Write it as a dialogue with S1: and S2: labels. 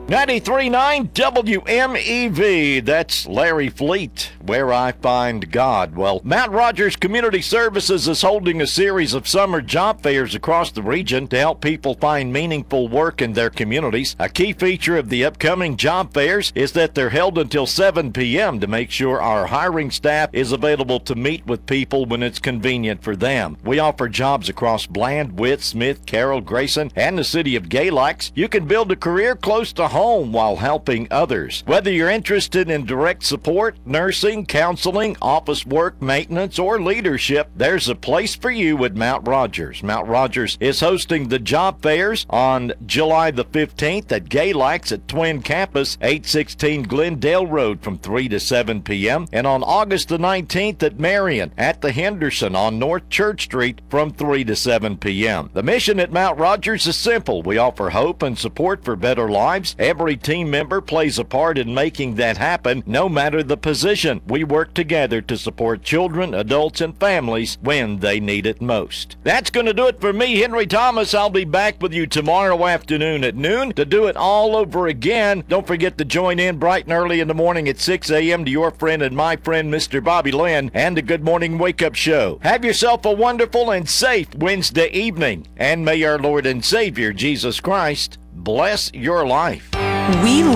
S1: 93.9 WMEV, that's Larry Fleet, Where I Find God. Well, Mount Rogers Community Services is holding a series of summer job fairs across the region to help people find meaningful work in their communities. A key feature of the upcoming job fairs is that they're held until 7 p.m. to make sure our hiring staff is available to meet with people when it's convenient for them. We offer jobs across Bland, Witt, Smith, Carroll, Grayson, and the city of Galax. You can build a career close to home while helping others. Whether you're interested in direct support, nursing, counseling, office work, maintenance, or leadership, there's a place for you with Mount Rogers. Mount Rogers is hosting the job fairs on July the 15th at Galax at Twin Campus, 816 Glendale Road from 3 to 7 p.m. and on August the 19th at Marion at the Henderson on North Church Street from 3 to 7 p.m. The mission at Mount Rogers is simple. We offer hope and support for better lives. Every team member plays a part in making that happen, no matter the position. We work together to support children, adults, and families when they need it most. That's going to do it for me, Henry Thomas. I'll be back with you tomorrow afternoon at noon to do it all over again. Don't forget to join in bright and early in the morning at 6 a.m. to your friend and my friend, Mr. Bobby Lynn, and the Good Morning Wake Up Show. Have yourself a wonderful and safe Wednesday evening, and may our Lord and Savior, Jesus Christ, bless your life.
S2: We